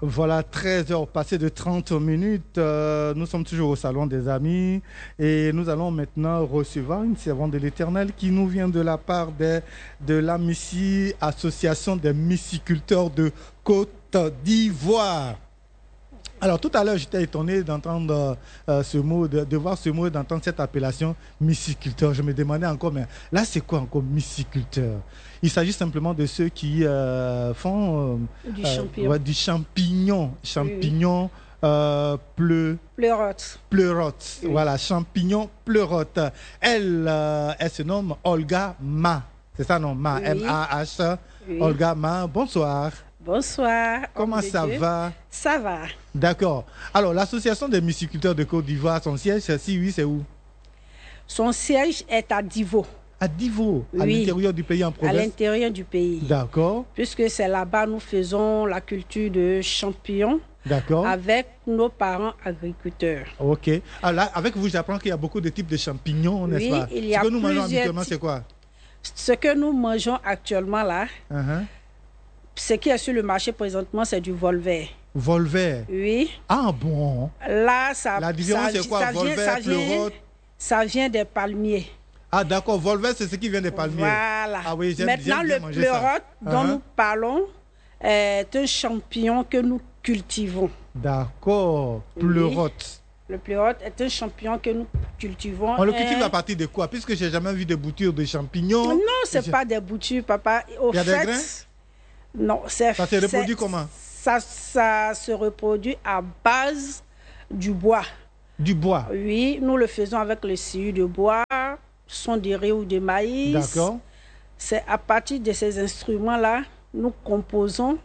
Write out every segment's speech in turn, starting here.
Voilà, 13 heures passées de 30 minutes. Nous sommes toujours au Salon des Amis et nous allons maintenant recevoir une servante de l'Éternel qui nous vient de la part de l'AMICI, Association des myciculteurs de Côte d'Ivoire. Alors, tout à l'heure, j'étais étonné d'entendre ce mot, de voir ce mot, d'entendre cette appellation myciculteur. Je me demandais encore, mais là, c'est quoi encore myciculteur? Il s'agit simplement de ceux qui font du champignon. Ouais, du champignon. Champignon pleurote. Pleurote. Oui. Voilà, champignon pleurote. Elle se nomme Olga Ma. C'est ça, non? Ma, oui. M-A-H. Oui. Olga Ma, bonsoir. Bonsoir. Comment ça va? Ça va. D'accord. Alors, l'association des myciculteurs de Côte d'Ivoire, son siège, si oui, c'est où? Son siège est à Divo. À Divo, oui. À l'intérieur du pays, en province? À l'intérieur du pays. D'accord. Puisque c'est là-bas nous faisons la culture de champignons. D'accord. Avec nos parents agriculteurs. Ok. Alors là, avec vous, j'apprends qu'il y a beaucoup de types de champignons, n'est-ce pas? Il y a ce que nous mangeons habituellement, c'est quoi? Ce que nous mangeons actuellement là, ce qui est sur le marché présentement, c'est du vol vert. Vol vert? Oui. Ah bon? Là, ça, la différence, c'est quoi? Vol vert, pleurote? Ça vient des palmiers. Ah d'accord, vol vert, c'est ce qui vient des palmiers. Voilà. Ah oui, maintenant, le pleurote dont nous parlons est un champignon que nous cultivons. D'accord, pleurote. Oui. Le pleurote est un champignon que nous cultivons. On le cultive à partir de quoi? Puisque je n'ai jamais vu de boutures de champignons. Non, ce n'est pas des boutures, papa. Il y a des grains? Non, c'est... Ça se reproduit comment? Ça se reproduit à base du bois. Du bois? Oui, nous le faisons avec le sciure de bois, son de riz ou de maïs. D'accord. C'est à partir de ces instruments-là, nous composons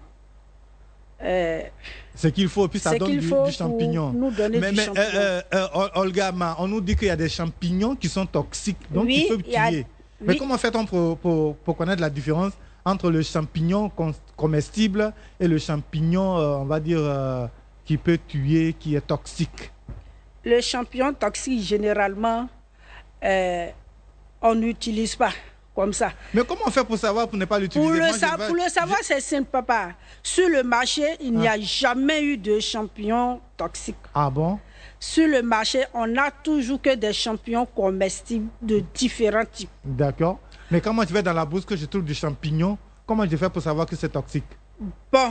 ce qu'il faut, puis ça donne du champignon. Nous donner du champignon. Olga, on nous dit qu'il y a des champignons qui sont toxiques, donc oui, ils peuvent tuer. Mais comment fait-on pour connaître la différence entre le champignon comestible et le champignon, on va dire, qui peut tuer, qui est toxique? Le champignon toxique, généralement, on n'utilise pas comme ça. Mais comment on fait pour savoir, pour ne pas l'utiliser? Pour le savoir, c'est simple, papa. Sur le marché, il n'y a jamais eu de champignons toxiques. Ah bon? Sur le marché, on n'a toujours que des champignons comestibles de différents types. D'accord. Mais comment je vais dans la bourse que je trouve du champignon, comment je fais pour savoir que c'est toxique? Bon.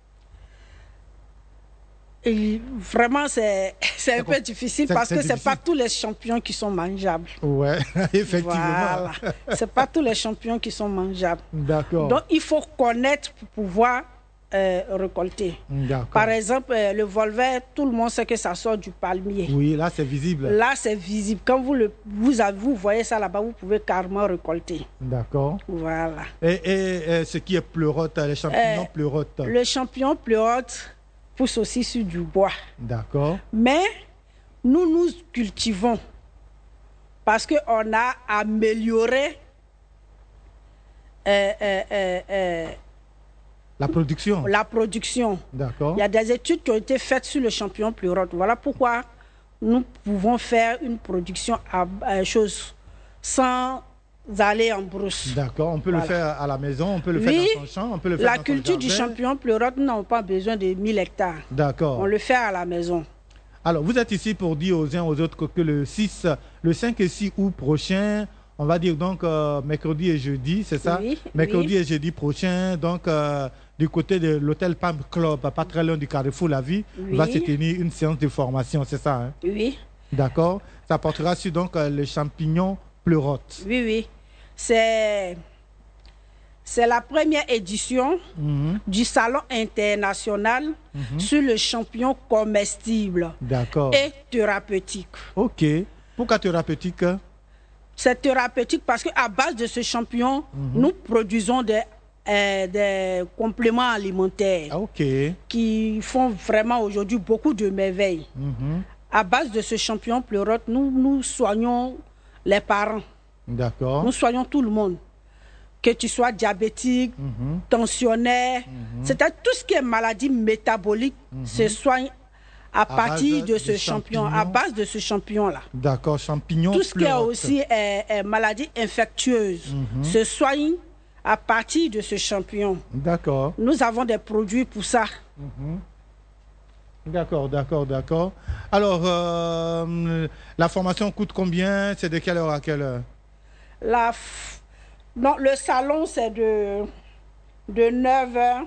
Et vraiment, c'est un peu difficile parce que ce n'est pas tous les champignons qui sont mangeables. Oui, effectivement. Voilà. Ce n'est pas tous les champignons qui sont mangeables. D'accord. Donc, il faut connaître pour pouvoir récolter. Par exemple, le vol vert, tout le monde sait que ça sort du palmier. Oui, là, c'est visible. Là, c'est visible. Quand vous voyez ça là-bas, vous pouvez carrément récolter. D'accord. Voilà. Et ce qui est pleurote, les champignons pleurote? Le champignon pleurote pousse aussi sur du bois. D'accord. Mais nous cultivons parce qu'on a amélioré la production. La production. D'accord. Il y a des études qui ont été faites sur le champignon pleurote. Voilà pourquoi nous pouvons faire une production à chose sans aller en brousse. D'accord, on peut le faire à la maison, on peut le faire dans son champ, on peut le faire dans son jardin. La culture du champignon pleurote, nous n'avons pas besoin de 1000 hectares. D'accord. On le fait à la maison. Alors, vous êtes ici pour dire aux uns aux autres que le 5 et 6 août prochain, on va dire donc mercredi et jeudi, c'est ça? Oui. Mercredi et jeudi prochain, donc du côté de l'hôtel Palm Club, pas très loin du Carrefour La Vie, va se tenir une séance de formation, c'est ça? Hein? Oui. D'accord. Ça portera sur donc le champignon pleurote. Oui, oui. C'est la première édition du Salon international sur le champignon comestible et thérapeutique. Ok. Pourquoi thérapeutique? C'est thérapeutique parce qu'à base de ce champignon, nous produisons des compléments alimentaires qui font vraiment aujourd'hui beaucoup de merveilles. À base de ce champignon pleurote, nous soignons les parents. D'accord. Nous soignons tout le monde. Que tu sois diabétique, tensionnaire, c'est-à-dire tout ce qui est maladie métabolique se soigne à partir de ce champignon, à base de ce champignon-là. D'accord, champignon. Tout ce qui est aussi maladie infectieuse se soigne à partir de ce champignon. D'accord. Nous avons des produits pour ça. D'accord, d'accord, d'accord. Alors, la formation coûte combien? C'est de quelle heure à quelle heure? Non, le salon, c'est de 9h.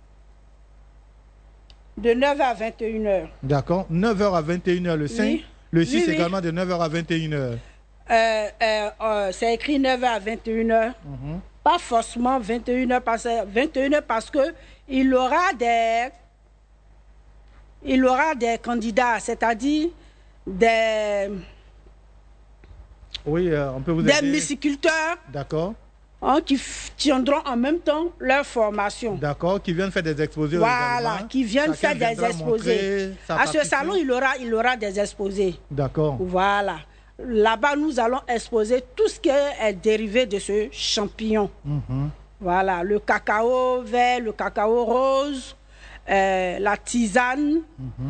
De 9h à 21h. D'accord. 9h à 21h le 5. Oui. Le 6 oui, également de 9h à 21h. C'est écrit 9h à 21h. Pas forcément 21h parce que il aura des candidats, c'est-à-dire des on peut vous aider. Des myciculteurs. D'accord. Qui tiendront en même temps leur formation. D'accord, qui viennent faire des exposés. Voilà, qui viennent faire des exposés. À ce salon, il aura des exposés. D'accord. Voilà. Là-bas, nous allons exposer tout ce qui est dérivé de ce champignon. Voilà, le cacao vert, le cacao rose, la tisane,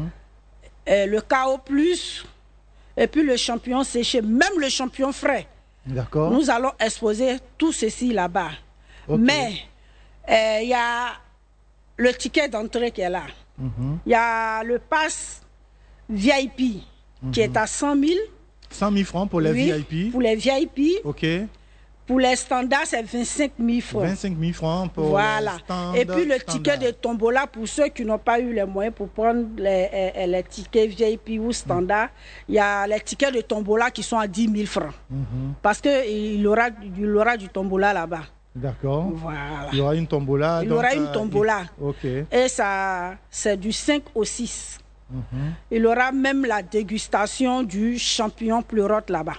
le KO+, et puis le champignon séché, même le champignon frais. D'accord. Nous allons exposer tout ceci là-bas. Okay. Mais il y a le ticket d'entrée qui est là. Il y a le pass VIP qui est à 100 000. 100 000 francs pour les VIP. Pour les VIP. OK. Pour les standards, c'est 25 000 francs. 25 000 francs pour voilà. les standards. Et puis le ticket de tombola pour ceux qui n'ont pas eu les moyens pour prendre les tickets VIP ou standard. Il y a les tickets de tombola qui sont à 10 000 francs. Parce qu'il y aura du tombola là-bas. D'accord. Voilà. Il y aura une tombola. Il y aura une tombola. OK. Et ça, c'est du 5 au 6. Il y aura même la dégustation du champignon pleurote là-bas.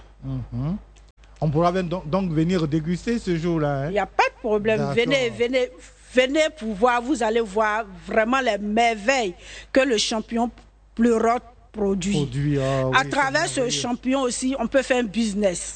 On pourra donc venir déguster ce jour-là. Il n'y a pas de problème. Venez pour voir. Vous allez voir vraiment les merveilles que le champignon pleurote produit. À travers ce champignon aussi, on peut faire un business.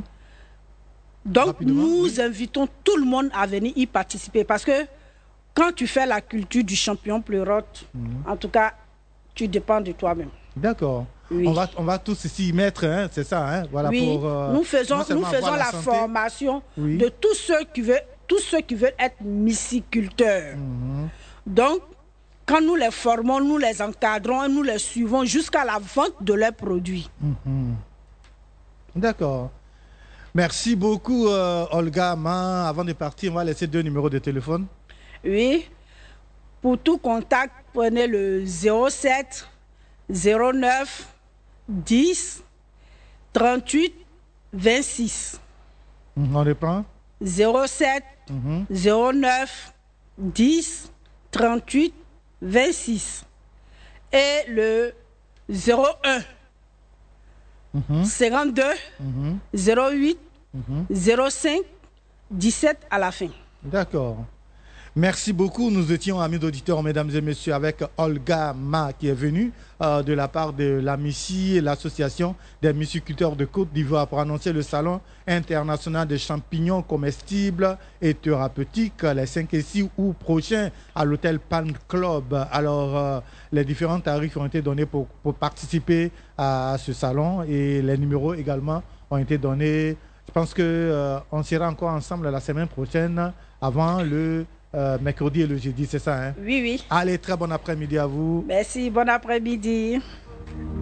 Donc, nous invitons tout le monde à venir y participer. Parce que quand tu fais la culture du champignon pleurote, en tout cas, tu dépends de toi-même. D'accord. Oui. On va tous ici y mettre, hein, c'est ça, hein, voilà. Oui. Pour, nous faisons la formation de tous ceux qui veulent être myciculteurs. Donc, quand nous les formons, nous les encadrons et nous les suivons jusqu'à la vente de leurs produits. D'accord. Merci beaucoup, Olga. Avant de partir, on va laisser 2 numéros de téléphone. Oui. Pour tout contact, prenez le 07 09 10 38 26. On reprend. 07 09 10 38 26. Et le 01 52 08 05 17 à la fin. D'accord. Merci beaucoup. Nous étions amis d'auditeurs, mesdames et messieurs, avec Olga Ma qui est venue de la part de la MICI, l'association des myciculteurs de Côte d'Ivoire, pour annoncer le salon international des champignons comestibles et thérapeutiques les 5 et 6 août prochains à l'hôtel Palm Club. Alors, les différents tarifs ont été donnés pour participer à ce salon et les numéros également ont été donnés. Je pense qu'on sera encore ensemble la semaine prochaine avant le mercredi et le jeudi, c'est ça, hein? Oui, oui. Allez, très bon après-midi à vous. Merci, bon après-midi.